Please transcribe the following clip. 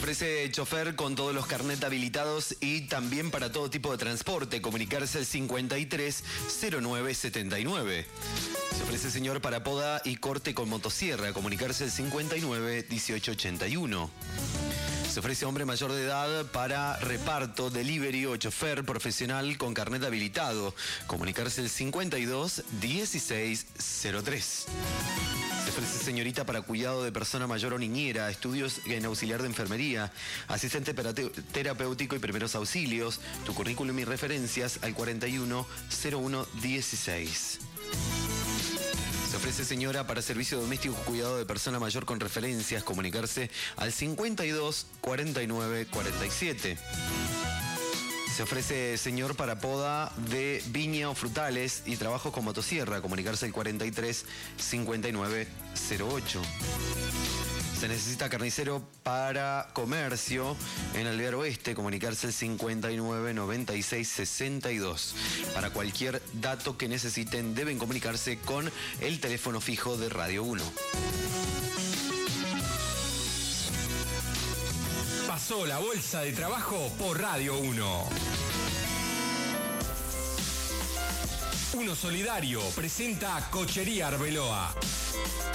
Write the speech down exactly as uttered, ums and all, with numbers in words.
ofrece chofer con todos los carnet habilitados y también para todo tipo de transporte. Comunicarse al cincuenta y tres cero nueve setenta y nueve. Se ofrece señor para poda y corte con motosierra. Comunicarse al cincuenta y nueve dieciocho ochenta y uno. Se ofrece hombre mayor de edad para reparto, delivery o chofer profesional con carnet habilitado. Comunicarse al cincuenta y dos dieciséis cero tres. Se ofrece señorita para cuidado de persona mayor o niñera, estudios en auxiliar de enfermería, asistente terapéutico y primeros auxilios. Tu currículum y referencias al cuarenta y uno cero uno dieciséis. Se ofrece señora para servicio doméstico cuidado de persona mayor con referencias. Comunicarse al cincuenta y dos cuarenta y nueve cuarenta y siete. Se ofrece señor para poda de viña o frutales y trabajos con motosierra. Comunicarse al cuarenta y tres cincuenta y nueve cero ocho. Se necesita carnicero para comercio en Alvear Oeste. Comunicarse al cincuenta y nueve noventa y seis sesenta y dos. Para cualquier dato que necesiten, deben comunicarse con el teléfono fijo de Radio uno. Pasó la bolsa de trabajo por Radio uno. Uno Solidario presenta Cochería Arbeloa.